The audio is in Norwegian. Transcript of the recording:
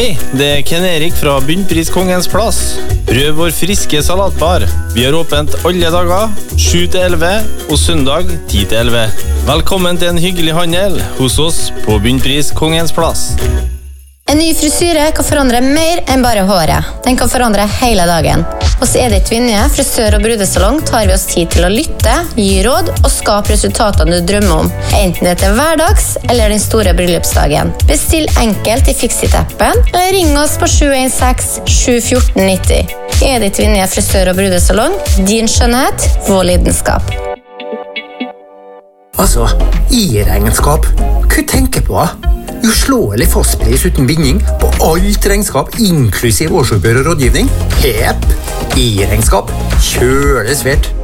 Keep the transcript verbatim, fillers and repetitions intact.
Hei, det er Ken Erik fra Bunnpris Kongens Plass. Prøv vår friske salatbar. Vi har åpent alle dager, sju til elleve, og søndag ti til elleve. Velkommen til en hyggelig handel hos oss på Bunnpris Kongens Plass. En ny frisyre kan forandre mer enn bare håret. Den kan forandre hele dagen. Hos Edith Vinje, frisør og brudesalong, tar vi oss tid til å lytte, gi råd og skape resultatene du drømmer om. Enten det er hverdags eller den store bryllupsdagen. Bestill enkelt i Fixit-appen, eller ring oss på sju en seks sju ett fire nio null. Edith Vinje, frisør og brudesalong. Din skjønnhet, vår lidenskap. Altså, i regnskap, hva tenker på? Uslåelig fastpris uten binding på alt regnskap, inklusiv årsoppgjør og rådgivning. Hepp, i regnskap, kjøles svært.